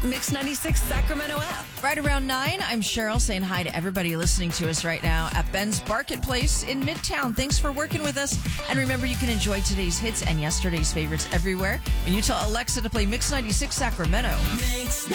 Mix 96 Sacramento app. Right around 9, I'm Cheryl saying hi to everybody listening to us right now at Ben's Marketplace in Midtown. Thanks for working with us. And remember, you can enjoy today's hits and yesterday's favorites everywhere when you tell Alexa to play Mix 96 Sacramento. Mix